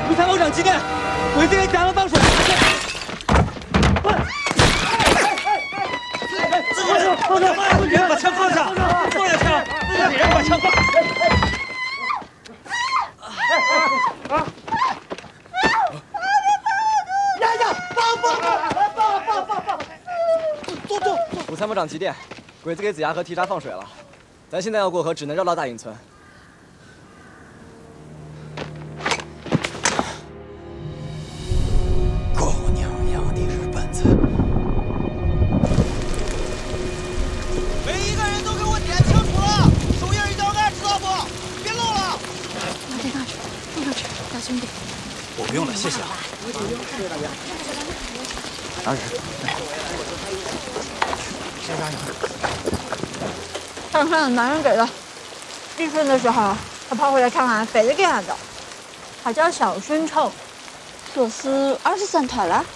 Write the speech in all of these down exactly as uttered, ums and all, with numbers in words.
陆参谋长急电，鬼子给甲方放水。 自己人，放下，自己人把枪放下，放下枪，自己人把枪放。啊！ 呀呀，放放放放放放放！坐坐坐。 陆参谋长急电，鬼子给子牙河提闸放水了，咱现在要过河，只能绕到大营村。 我不用了，谢谢啊。拿着。谢谢大家。 上山的男人给的，立春的时候他跑回来看看肥的给他的，他叫小孙丑，说是二十三团了。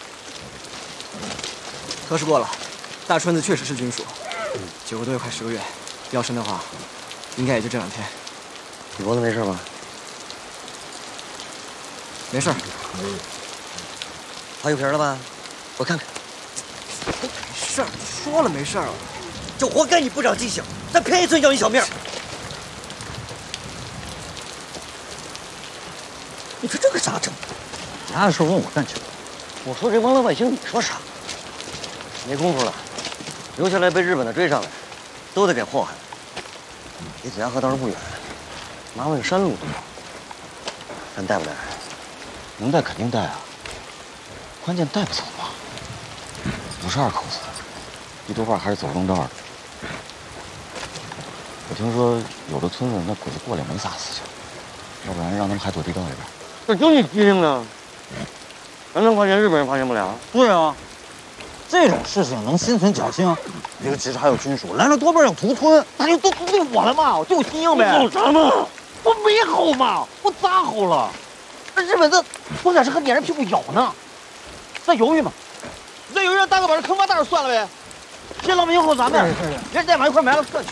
核实过了，大春子确实是军属，九个多月快十个月，要生的话，应该也就这两天。 你脖子没事吧？ 没事儿， 划油瓶了吧？我看看。 没事儿，说了没事儿了。 就活该你不长记性，咱偏一寸要你小命。你说这个咋整？ 啥的事问我干什么？ 我说这帮老百姓，你说啥？没工夫了，留下来被日本的追上来，都得给祸害。离子牙河倒是不远，麻烦有山路，咱带不带？ 能带肯定带啊，关键带不走嘛。五十二口子，一多半还是走东道的。我听说有的村子那鬼子过来没啥事情，要不然让他们还躲地道里边。 这就你机灵呢，咱能发现日本人发现不了？ 对啊，这种事情能心存侥幸？一个局还有军属，来了多半要屠村，那就都对我了嘛，我就心硬呗。 吼啥嘛？ 我没吼嘛，我咋吼了？ 日本子多点是还撵人屁股咬呢，再犹豫嘛？再犹豫让大哥把这坑挖大点算了呗。先老百姓后咱们，人再往一块埋了算。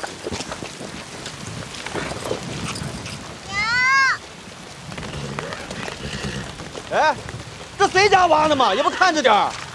哎，这谁家挖的嘛？也不看着点儿。